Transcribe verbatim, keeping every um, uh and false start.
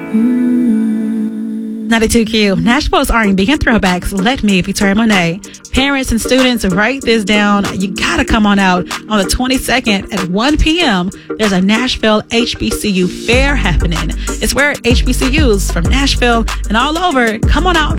ninety-two Q, Nashville's R and B and throwbacks. Let Me, Victoria Monet. Parents and students, write this down. You gotta come on out on the twenty-second at one p.m. There's a Nashville H B C U fair happening. It's where H B C Us from Nashville and all over come on out